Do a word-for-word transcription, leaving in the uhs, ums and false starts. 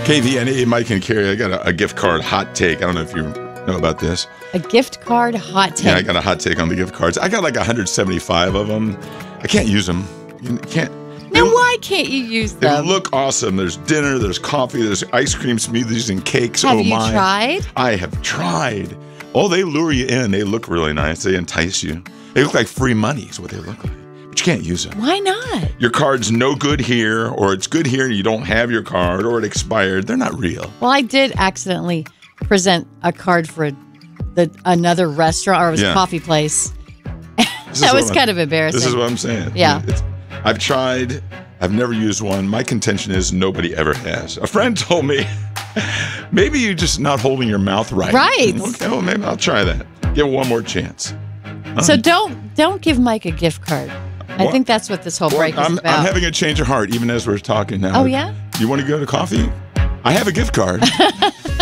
K V N A, Mike and Carrie, I got a, a gift card hot take. I don't know if you know about this. A gift card hot take. Yeah, I got a hot take on the gift cards. I got like one hundred seventy-five of them. I can't use them. You can't. Now, they, why can't you use They them? look awesome. There's dinner, there's coffee, there's ice cream, smoothies, and cakes. Have oh, you my. tried? I have tried. Oh, they lure you in. They look really nice. They entice you. They look like free money is what they look like. But you can't use them. Why not? Your card's no good here, or it's good here and you don't have your card, or it expired. They're not real. Well, I did accidentally present a card for the another restaurant, or it was Yeah. a coffee place. This That is was what kind I'm- of embarrassing. This is what I'm saying. Yeah. It's, I've tried. I've never used one. My contention is nobody ever has. A friend told me, maybe you're just not holding your mouth right. Right. Okay, well, maybe I'll try that. Give it one more chance. So don't don't give Mike a gift card. I What? think that's what this whole Well, break is I'm, about. I'm having a change of heart even as we're talking now. Oh, yeah? You want to go to coffee? I have a gift card.